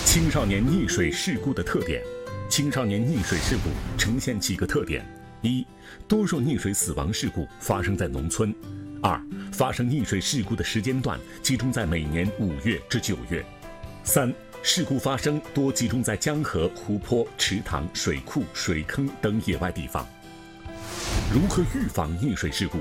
青少年溺水事故的特点。青少年溺水事故呈现几个特点：一、多数溺水死亡事故发生在农村；二、发生溺水事故的时间段集中在每年5月至9月；三、事故发生多集中在江河、湖泊、池塘、水库、水坑等野外地方。如何预防溺水事故？